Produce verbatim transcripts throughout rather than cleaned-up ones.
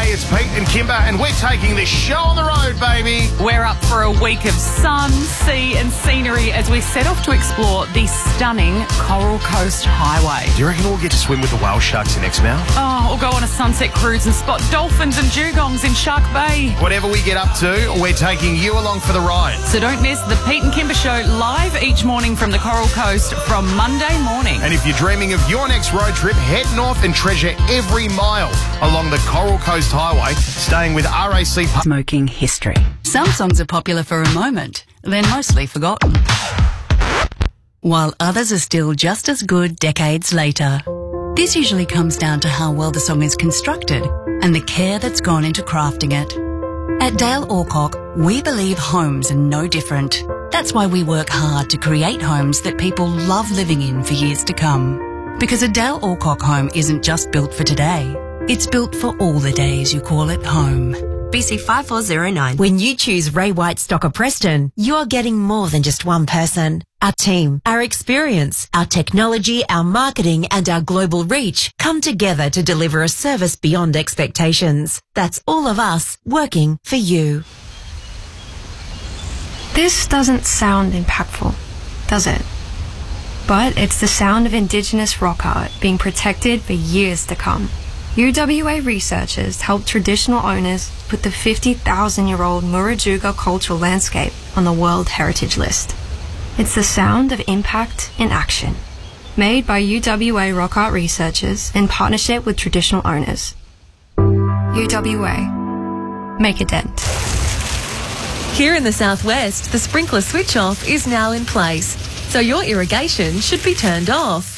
Hey, it's Pete and Kimber, and we're taking this show on the road, baby. We're up for a week of sun, sea and scenery as we set off to explore the stunning Coral Coast Highway. Do you reckon we'll get to swim with the whale sharks in Exmouth? Oh, we'll go on a sunset cruise and spot dolphins and dugongs in Shark Bay. Whatever we get up to, we're taking you along for the ride. So don't miss the Pete and Kimber Show live each morning from the Coral Coast from Monday morning. And if you're dreaming of your next road trip, head north and treasure every mile along the Coral Coast Highway, staying with R A C... Smoking history. Some songs are popular for a moment, then mostly forgotten, while others are still just as good decades later. This usually comes down to how well the song is constructed and the care that's gone into crafting it. At Dale Orcock, we believe homes are no different. That's why we work hard to create homes that people love living in for years to come. Because a Dale Orcock home isn't just built for today, it's built for all the days you call it home. B C five four zero nine. When you choose Ray White Stocker Preston, you're getting more than just one person. Our team, our experience, our technology, our marketing and our global reach come together to deliver a service beyond expectations. That's all of us working for you. This doesn't sound impactful, does it? But it's the sound of Indigenous rock art being protected for years to come. U W A researchers helped traditional owners put the fifty thousand year old Murujuga cultural landscape on the World Heritage List. It's the sound of impact in action, made by U W A rock art researchers in partnership with traditional owners. U W A. Make a dent. Here in the southwest, the sprinkler switch off is now in place, so your irrigation should be turned off.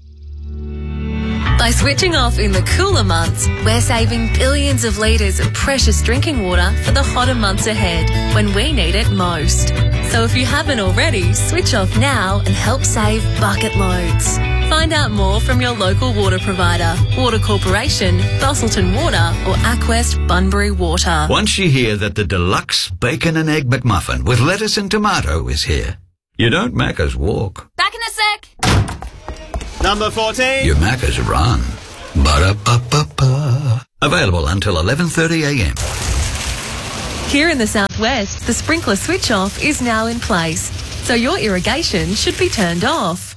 By switching off in the cooler months, we're saving billions of litres of precious drinking water for the hotter months ahead, when we need it most. So if you haven't already, switch off now and help save bucket loads. Find out more from your local water provider, Water Corporation, Busselton Water or Aquest Bunbury Water. Once you hear that the deluxe bacon and egg McMuffin with lettuce and tomato is here, you don't Macca's walk. Back in a sec. Number fourteen. You Macca's run. Ba-da-ba-ba-ba. Available until eleven thirty a m. Here in the southwest, the sprinkler switch off is now in place, so your irrigation should be turned off.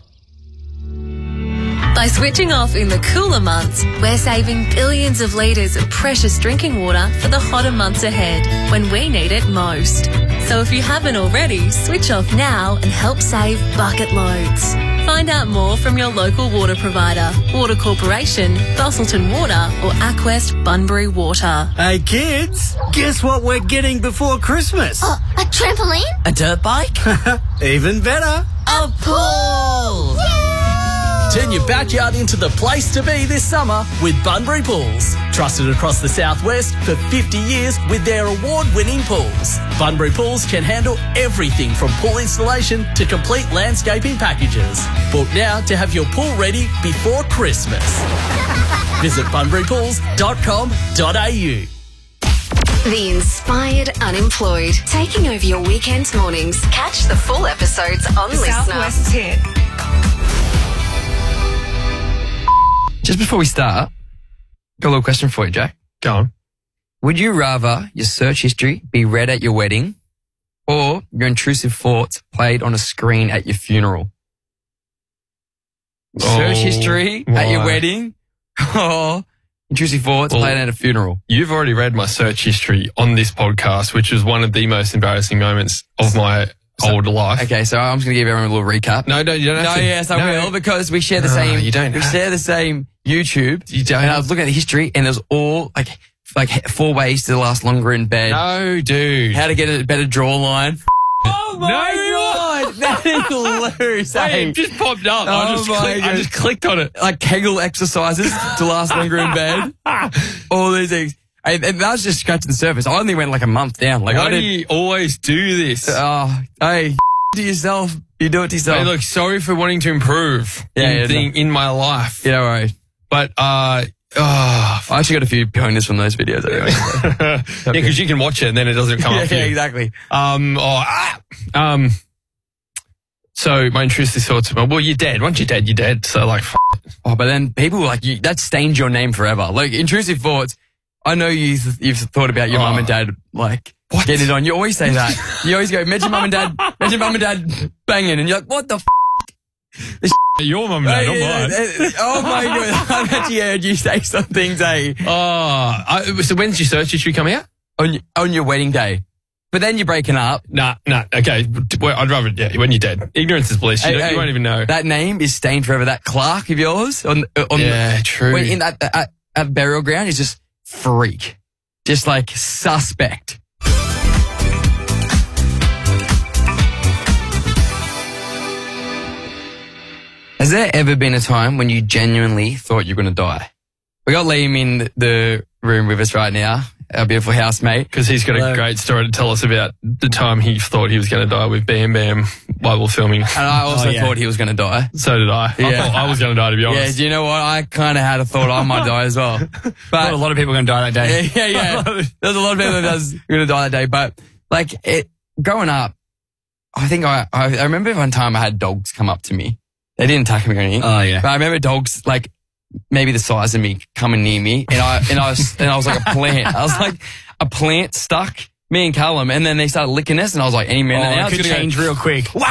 By switching off in the cooler months, we're saving billions of litres of precious drinking water for the hotter months ahead, when we need it most. So if you haven't already, switch off now and help save bucket loads. Find out more from your local water provider, Water Corporation, Busselton Water or Aquest Bunbury Water. Hey kids, guess what we're getting before Christmas? Oh, a trampoline? A dirt bike? Even better. A pool! Turn your backyard into the place to be this summer with Bunbury Pools. Trusted across the southwest for fifty years with their award-winning pools. Bunbury Pools can handle everything from pool installation to complete landscaping packages. Book now to have your pool ready before Christmas. Visit bunbury pools dot com dot a u. The Inspired Unemployed, taking over your weekend mornings. Catch the full episodes on Listener. Southwest Hit. Just before we start, got a little question for you, Jack. Go on. Would you rather your search history be read at your wedding or your intrusive thoughts played on a screen at your funeral? Oh, search history why? at your wedding or intrusive thoughts well, played at a funeral? You've already read my search history on this podcast, which was one of the most embarrassing moments of my So, old life. Okay, so I'm just going to give everyone a little recap. No, no, you don't have no, to. yes, I no. will, because we share the No, same, you don't we have share the same YouTube. You don't. And I was looking at the history and there's all like, like four ways to last longer in bed. No, dude. How to get a better jawline. Oh my no, God, that is loose. Hey, it just popped up. Oh I, just my click, I God. just clicked on it. Like Kegel exercises to last longer in bed. All these things. And, and that was just scratching the surface. I only went like a month down. Like, Why I do did, you always do this? Oh, hey, to yourself. You do it to yourself. Hey, look, sorry for wanting to improve Yeah, in, yeah, thing, no. in my life. Yeah, right. But, uh, oh, I actually got a few pointers from those videos anyway. So. yeah, because you can watch it and then it doesn't come yeah, up for yeah, you. exactly. Um, oh, ah, um, so my intrusive thoughts about, well, you're dead. Once you're dead, you're dead. So like, f- Oh, but then people were like, you, that stains your name forever. Like intrusive thoughts. I know you, you've thought about your Oh. mum and dad, like, What? getting it on. You always say that. You always go, imagine mum and dad, imagine mum and dad banging, and you're like, what the f***? Your mum and dad, not mine. Oh my God. I've actually heard you say some things, eh? Oh, I, so when's your search history coming out? On, y- on your wedding day. But then you're breaking up. Nah, nah, okay. Well, I'd rather, yeah, when you're dead. Ignorance is bliss. You, Hey, don't, hey, you won't even know. That name is stained forever. That Clark of yours on, on Yeah, true. When in that, at, at burial ground is just freak. Just like suspect. Has there ever been a time when you genuinely thought you were going to die? We got Liam in the room with us right now, our beautiful housemate. Because he's got Hello. a great story to tell us about the time he thought he was going to die with Bam Bam while we were filming. And I also Oh, yeah. thought he was going to die. So did I. I Yeah. thought I was going to die, to be Yeah, honest. do you know what? I kind of had a thought I might die as well. But But a lot of people are going to die that day. yeah, yeah, yeah. There's a lot of people that was going to die that day. But like it, growing up, I think I, I, I remember one time I had dogs come up to me. They didn't attack me or anything. Oh, yeah. But I remember dogs like maybe the size of me coming near me, and I and I was and I was like a plant. I was like a plant stuck. Me and Callum, and then they started licking us, and I was like, any minute Oh, now, it it's could gonna go- change real quick. Yeah,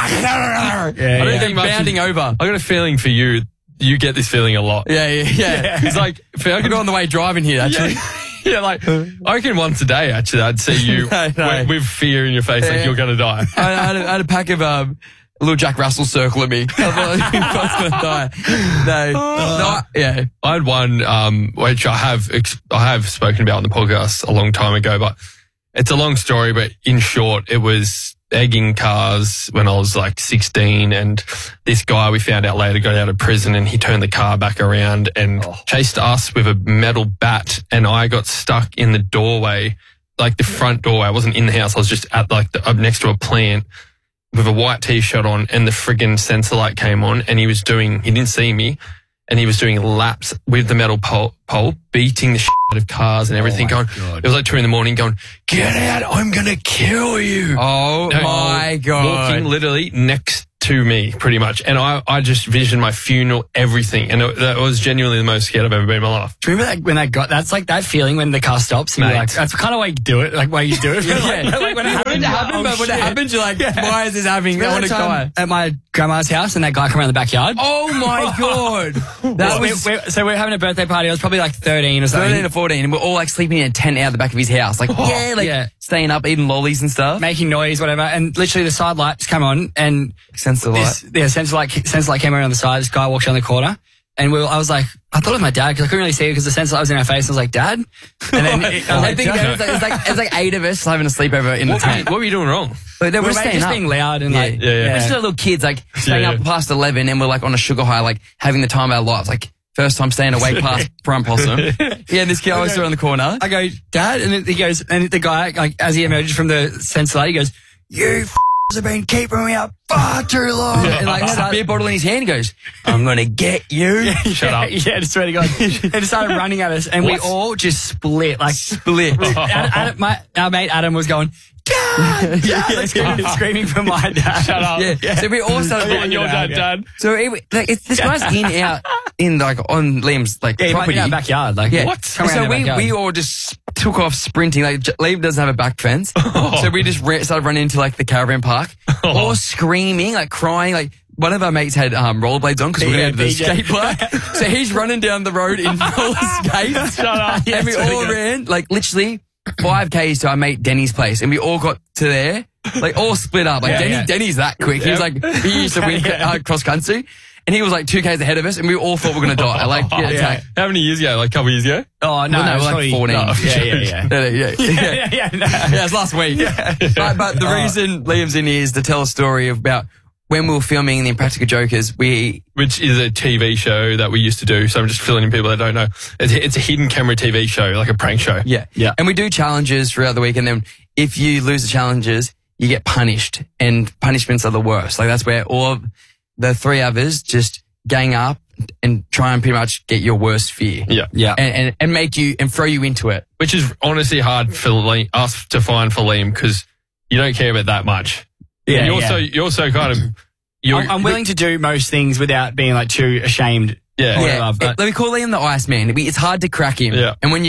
I don't yeah. think much bounding is- over. I got a feeling for you. You get this feeling a lot. Yeah, yeah, yeah. It's like, I I could go on the way driving here, actually. Yeah, yeah, like, I reckon once a day, actually, I'd see you No, no. With, with fear in your face, like Yeah. you're going to die. I, I, had a, I had a pack of um, a little Jack Russell circle at me. I thought I was gonna die. No, no, I- yeah. I had one, um, which I have, ex- I have spoken about on the podcast a long time ago, but it's a long story, but in short, it was egging cars when I was like sixteen, and this guy we found out later got out of prison, and he turned the car back around and chased us with a metal bat, and I got stuck in the doorway, like the front doorway. I wasn't in the house. I was just at like the, up next to a plant with a white t-shirt on, and the friggin' sensor light came on, and he was doing, he didn't see me, and he was doing laps with the metal pole, pole beating the shit out of cars and everything, going, it was like two in the morning going, get out, I'm going to kill you. Oh No, my God. Walking literally next to me, pretty much. And I, I just visioned my funeral, everything. And it, that was genuinely the most scared I've ever been in my life. Do you remember that when that got, that's like that feeling when the car stops and you're Mate. like, that's kind of why you do it, like why you do it. Yeah. like, like when it happens, When it happened, oh, but when it shit. happens, you're like, why is this happening? I want Remember to that time die. at my grandma's house and that guy come around the backyard? Oh my God. That So was we- we- so we were having a birthday party. I was probably like thirteen or something. thirteen or fourteen, and we're all like sleeping in a tent out the back of his house. Like, yeah, like Yeah. staying up, eating lollies and stuff. Making noise, whatever. And literally the side lights come on and Sensor light. this, yeah, sensor light, sensor light came around the side. This guy walks around the corner. And we were, I was like, I thought it was my dad because I couldn't really see it because the sensor light was in our face. I was like, Dad? And then it, I was I like, think "Dad?" that was like, it's like it's like eight of us having a sleepover in the What were, you, tent. what were you doing wrong? But then we we're were staying just up. being loud and Yeah. like, Yeah, yeah. We're still little kids, like staying Yeah, up yeah. past eleven, and we're like on a sugar high, like having the time of our lives. Like first time staying awake past Prime Possum. Yeah, and this kid always stood on the corner. I go, Dad, and then he goes, and the guy, like, as he emerges from the sensor light, he goes, you f***s have been keeping me up far too long. And like had a beer bottle in his hand, he goes, "I'm gonna get you." Shut up. Yeah, I swear to God. And he started running at us, and What? we all just split, like, Split. Adam, Adam, my, our mate Adam was going, Dad, Dad, like, screaming, screaming for my dad. Shut up. Yeah. So we all started Yeah, your dad, dad. So it, like, it's, this guy's in out in like on Liam's like Yeah, property. in our backyard. Like, Yeah. What? And so we, we all just took off sprinting. Like J- Liam doesn't have a back fence, so we just ra- started running into like the caravan park, all screaming, like crying, like. One of our mates had um, rollerblades on because we Yeah, were going to the B J. skate park. So he's running down the road in roller skates. Shut up. And we Yeah, all it's really ran like literally five Ks to our mate Denny's place, and we all got to there, like all split up. Like Yeah, Denny, yeah. Denny's that quick. He was like he used to win uh, cross country, and he was like two Ks ahead of us, and we all thought we were going to die. Like yeah, Yeah. attack. How many years ago? Like a couple of years ago? Oh, no, Well, no, it was we're like probably- fourteen. No, yeah, yeah, yeah. No, no, yeah, yeah. yeah, yeah, no. Yeah, it was last week. But, but the Oh. reason Liam's in here is to tell a story about when we were filming The Impractical Jokers. We Which is a T V show that we used to do. So I'm just filling in people that don't know. It's a, it's a hidden camera T V show, like a prank show. yeah Yeah. and we do challenges throughout the week, and then if you lose the challenges, you get punished, and punishments are the worst. Like that's where all of the three others just gang up and try and pretty much get your worst fear. Yeah. Yeah. And, and, and make you and throw you into it. Which is honestly hard for Liam, us to find for Liam because you don't care about that much. Yeah, And you're yeah. so you're so kind of you're, I'm, I'm willing to do most things without being like too ashamed. Yeah. Or Yeah, whatever, but- let me call Liam the Iceman. We- It's hard to crack him. Yeah. And when you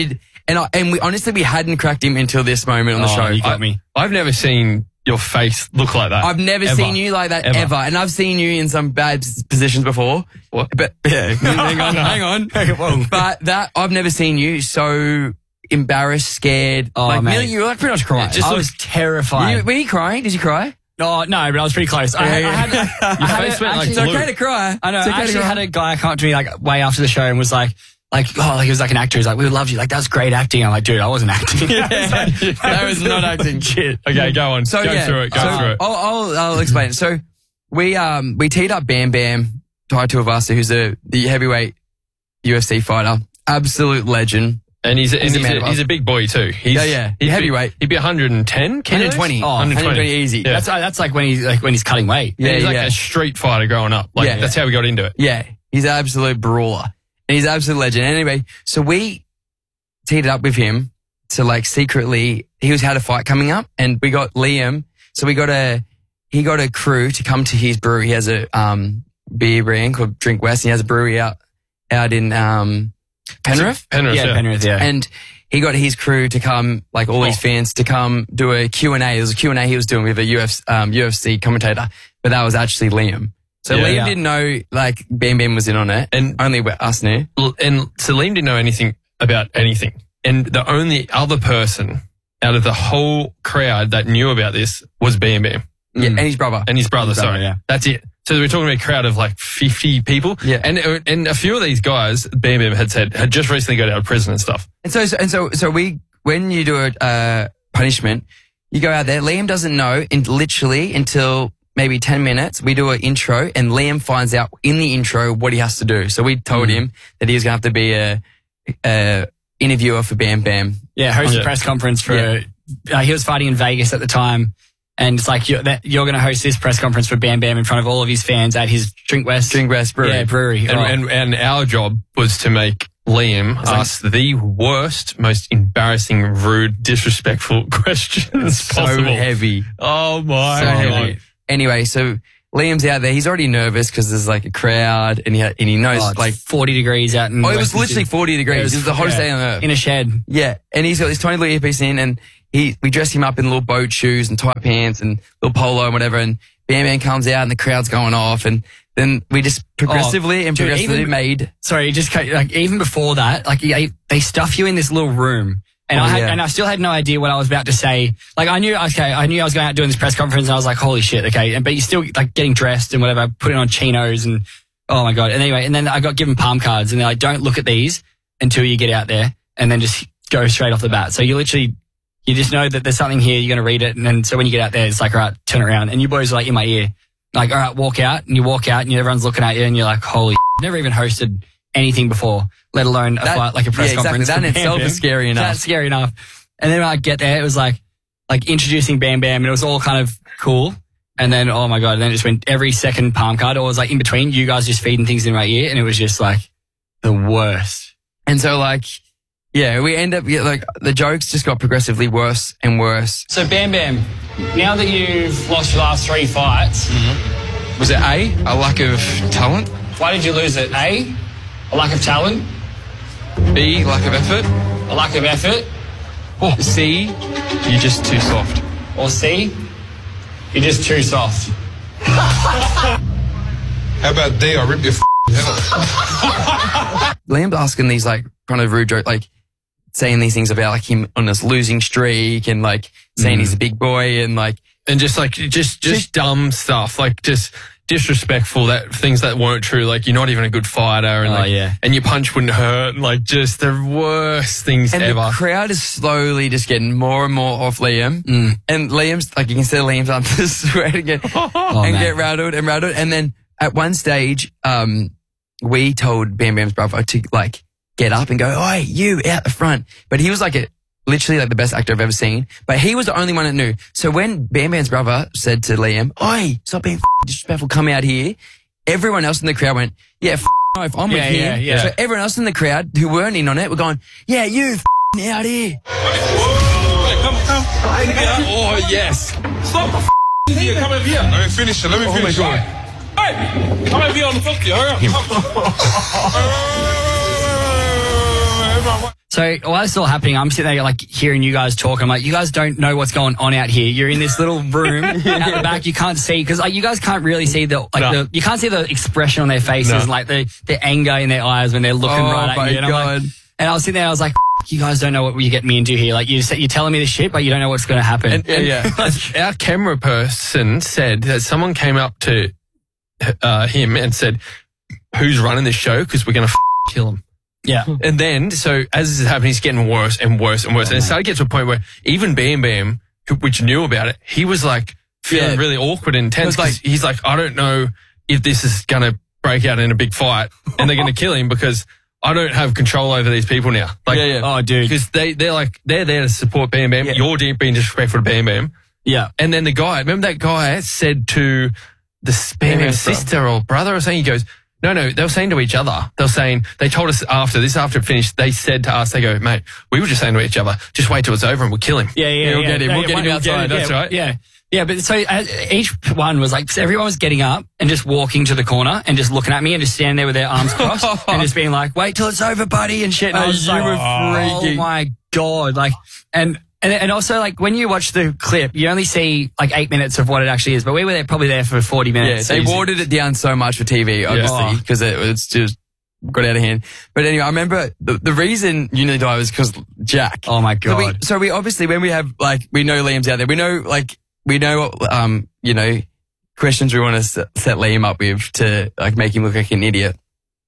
And I, and we honestly, we hadn't cracked him until this moment on the Oh, show. you got I, me. I've never seen your face look like that. I've never Ever. seen you like that Ever. ever. And I've seen you in some bad s- positions before. What? But yeah, hang on, hang on. Whoa. But that, I've never seen you so embarrassed, scared. Oh, like, mate. really, you were like pretty much crying. I was terrified. You, were you crying? Did you cry? Oh, no, but I was pretty close. I, I had, Your I had face a- went like actually- It's blue. okay to cry. I know. It's okay I to actually cry. had a guy come up to me like way after the show and was like, like, oh, like he was like an actor. He's like, we loved you. Like, that was great acting. I'm like, dude, I wasn't acting. That was not acting. Shit. Okay, go on. So go yeah, through it. Go so through it. I'll, I'll, I'll explain. So we um we teed up Bam Bam Tai Tuivasa, who's a the heavyweight U F C fighter, absolute legend. And he's a, and He's a he's, man a, of he's a big boy too. He's, Yeah, yeah. He'd Heavyweight. Be, he'd be one hundred ten kilos? one twenty. Oh, one twenty easy. Yeah. That's that's like when he's like when he's cutting weight. Yeah, Yeah, he's like yeah. a street fighter growing up. Like Yeah. that's how we got into it. Yeah, he's an absolute brawler. And he's an absolute legend. Anyway, so we teed it up with him to like secretly, he was had a fight coming up and we got Liam. So we got a, he got a crew to come to his brewery. He has a um, beer brand called Drink West. And he has a brewery out, out in um, Penrith. Penrith, Yeah, yeah. Penrith, yeah. And he got his crew to come, like all his fans to come do a Q and A. There was a Q and A he was doing with a U F C, um, U F C commentator, but that was actually Liam. So Yeah. Liam Yeah. didn't know, like, Bam Bam was in on it, And- only we- us knew. L- And Salim didn't know anything about anything. And the only other person out of the whole crowd that knew about this was Bam Bam. Yeah, and his brother. And his brother, His brother, sorry. yeah. That's it. So we're talking about a crowd of like fifty people. Yeah. And and a few of these guys, Bam Bam had said, had just recently got out of prison and stuff. And so, so- and so, so we, when you do a uh, punishment, you go out there. Liam doesn't know, in literally until maybe ten minutes. We do an intro, and Liam finds out in the intro what he has to do. So we told him that he was going to have to be a, a interviewer for Bam Bam. Yeah, host Yeah. a press conference for. Yeah. Uh, he was fighting in Vegas at the time, and it's like you're, that, you're going to host this press conference for Bam Bam in front of all of his fans at his Drink West. Drink West Brewery. Yeah, brewery. And, Oh. and, and our job was to make Liam ask the worst, most embarrassing, rude, disrespectful questions so possible. heavy. Oh my So God. heavy. Anyway, so Liam's out there. He's already nervous because there's like a crowd, and he and he knows Oh, it's like. forty degrees out. In Oh, it was Western literally Sydney. forty degrees. Yeah, It was, the hottest yeah, day on earth. in a shed. Yeah, and he's got this tiny little earpiece in, and he we dressed him up in little boat shoes and tight pants and little polo and whatever. And Bam Bam comes out, and the crowd's going off, and then we just progressively and dude, progressively even- made. Sorry, just cut- like even before that, like you- they stuff you in this little room, and Oh, I had, yeah. and I still had no idea what I was about to say. Like I knew, okay, I knew I was going out doing this press conference, and I was like, holy shit, okay. And but you still like getting dressed and whatever, putting on chinos and oh my god. And anyway, and then I got given palm cards, and they're like, don't look at these until you get out there, and then just go straight off the bat. So you literally. You just know that there's something here, you're going to read it, and then so when you get out there, it's like, all right, turn around. And you boys are like in my ear. Like, all right, walk out, and you walk out, and everyone's looking at you, and you're like, holy shit. Never even hosted anything before, let alone a That- fight, like a press yeah, exactly. conference. That in for Bam itself Bam. is scary enough. That's scary enough. And then when I get there, it was like, like introducing Bam Bam, and it was all kind of cool. And then, oh my God, and then it just went every second palm card, or it was like in between, you guys just feeding things in my ear, and it was just like the worst. And so like, yeah, we end up yeah, like the jokes just got progressively worse and worse. So Bam Bam, now that you've lost your last three fights, Was it A, a lack of talent? why did you lose it? A, a lack of talent, B, lack of effort? a lack of effort, C, you're just too soft? or C, you're just too soft. How about D, I rip your f***ing head off? Liam's asking these like kind of rude jokes, like saying these things about like him on this losing streak and like saying Mm. he's a big boy and like And just like, just, just dumb stuff, like just disrespectful, that things that weren't true. Like you're not even a good fighter, and Oh, like, yeah. and your punch wouldn't hurt. and, Like just the worst things and ever. the crowd is slowly just getting more and more off Liam. Mm. And Liam's like you can see Liam's on to sweat again Oh, and man. get rattled and rattled. And then at one stage, um, we told Bam Bam's brother to like get up and go, "Oi, you out the front!" But he was like a literally like the best actor I've ever seen. But he was the only one that knew. So when Bam Bam's brother said to Liam, "Oi, stop being f- disrespectful, come out here," everyone else in the crowd went, "Yeah, f- off, I'm Yeah, with him." yeah, yeah. So everyone else in the crowd who weren't in on it were going, "Yeah, you f- out here." Come, come. Oh, yes. Stop the f*** here. Come over here. Let me finish it. Let me finish it. Hey, come over here on the fuck you. Hurry up. So while it's all happening, I'm sitting there like hearing you guys talk. I'm like, you guys don't know what's going on out here. You're in this little room out the back. You can't see because like you guys can't really see the like No. the you can't see the expression on their faces, No. like the the anger in their eyes when they're looking Oh, right my at you. And, I'm like, God. and I was sitting there, I was like, F- you guys don't know what you're getting me into here. Like you you're telling me this shit, but you don't know what's going to happen. And, and Yeah. our camera person said that someone came up to uh, him and said, "Who's running this show? Because we're going to f- kill him." Yeah. And then, so as this is happening, he's getting worse and worse and worse. And it started to get to a point where even Bam Bam, who, which knew about it, he was like feeling Yeah. really awkward and tense. It was like- 'cause he's like, I don't know if this is going to break out in a big fight and they're going to kill him because I don't have control over these people now. Like, Yeah, yeah. Oh, dude. because they, they're like, they're there to support Bam Bam. Yeah. You're de- being disrespectful to Bam Bam. Yeah. And then the guy, remember that guy said to the Bam Bam's sister. sister or brother or something, he goes, no, no, they were saying to each other. They were saying, they told us after, this after it finished, they said to us, they go, mate, we were just saying to each other, just wait till it's over and we'll kill him. Yeah, yeah, We'll yeah. get him. No, We'll yeah, get him one- outside. That's yeah, right. Yeah. Yeah, but so uh, each one was like, so everyone was getting up and just walking to the corner and just looking at me and just standing there with their arms crossed and just being like, wait till it's over, buddy, and shit. And I Oh, was you like, were oh freaking. my God. Like, and, and, and also like when you watch the clip, you only see like eight minutes of what it actually is, but we were there, probably there for forty Yeah, minutes. they Easy. watered it down so much for T V, obviously, Oh. because it was just got out of hand. But anyway, I remember the, the reason you nearly died was because Jack. Oh my So we, God. so we obviously, when we have, like, we know Liam's out there, we know, like, we know what, um, you know, questions we want to set, set Liam up with to, like, make him look like an idiot.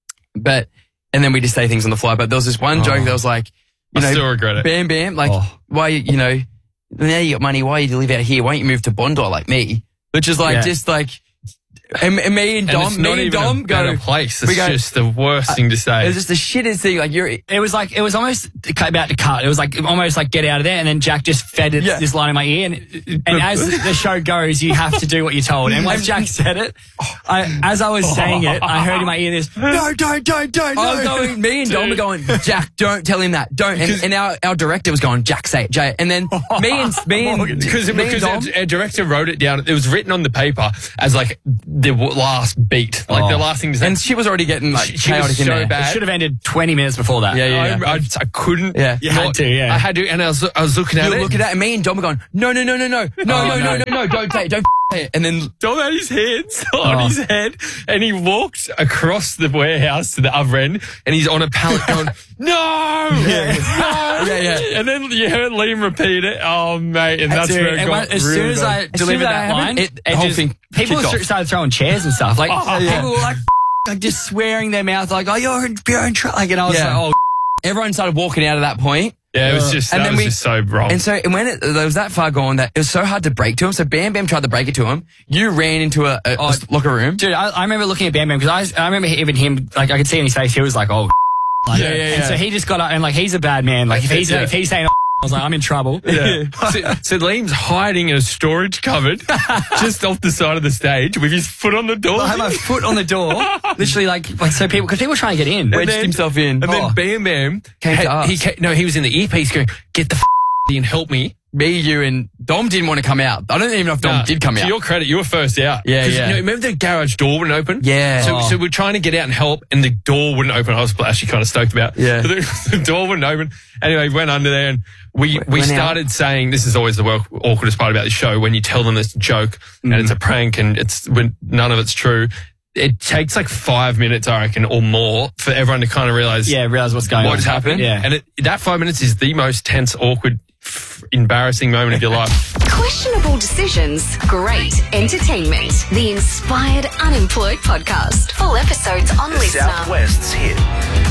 But, and then we just say things on the fly. But there was this one Oh. joke that was like, you I know, still regret it. Bam Bam, like, Oh. why, you you know, now you got money, why you live out here? Why don't you move to Bondi like me? Which is like, Yeah. just like, and, and me and And Dom, it's me not and even Dom a go, better place. It's we go- just the worst thing to say. it was just the shittest thing. Like you're, It was like, it was almost about to cut. It was like, almost like get out of there. And then Jack just fed it, Yeah. this line in my ear. And, and as the show goes, you have to do what you're told. And once Jack said it, I, as I was saying it, I heard in my ear this, no, don't, don't, don't, I was going, me and Dom were going, Jack, don't tell him that, don't. And, and our, our director was going, Jack, say it, Jay. And then me and me and Because me and because Dom, our, our director wrote it down. It was written on the paper as like the w- last beat, like Oh. the last thing to say. and she was already getting like She- she was chaotic in so there. bad. it should have ended twenty minutes before that. Yeah, yeah, yeah. I, I, I couldn't. Yeah. You had not- to, yeah. I had to, and I was I was looking at You it. were looking at it, and me and Dom were going, no, no, no, no, no, no, Oh, no, no, no. no, no, don't say it, don't say it. And then Dom had his hands on Oh. his head, and he walked across the warehouse to the other end, and he's on a pallet going, "No, Yeah. no, Yeah, yeah. And then you heard Liam repeat it. Oh, mate, and that's Dude, where it and got when- as real soon as bad. I As soon delivered as I that happened, line, it- the it whole just, thing people kicked off. started throwing chairs and stuff. Like Oh, yeah. people were like, like just swearing their mouth, like, "Oh, you're in, you're in trouble." Like, and I was Yeah. like, "Oh, everyone started walking out at that point. yeah, it was just And that then was we- just so wrong. And so, and when it, it was that far gone that it was so hard to break to him. So Bam Bam tried to break it to him. You ran into a, a, Oh, a locker room. dude." I, I remember looking at Bam Bam because I, I remember even him, like, I could see in his face, he was like, "Oh." Like, Yeah, yeah, And yeah. so he just got up and like he's a bad man. Like if he's Yeah. if he's saying, I was like, I'm in trouble. Yeah. so, so Liam's hiding in a storage cupboard just off the side of the stage with his foot on the door. I had my foot on the door, literally like like so people because people were trying to get in. Wedged himself in. And then Oh. Bam Bam Came to had- us. he ca- no, he was in the earpiece going, "Get the f- and help me." Me, you, and Dom didn't want to come out. I don't even know if Dom Nah, did come to out. your credit, you were first out. Yeah, 'Cause, yeah. You know, remember the garage door wouldn't open? Yeah. So, Oh. so we're trying to get out and help, and the door wouldn't open. I was actually kind of stoked about. Yeah. But the, the door wouldn't open. Anyway, we went under there, and we we Went out. started saying, this is always the work, awkwardest part about the show, when you tell them it's a joke and Mm. it's a prank and it's when none of it's true. It takes like five minutes, I reckon, or more, for everyone to kind of realize Yeah, realize what's going on. what's happened. Yeah. And it, that five minutes is the most tense, awkward, f- embarrassing moment of your life. Questionable decisions, great entertainment. The Inspired Unemployed Podcast. Full episodes on Listener. Southwest's hit.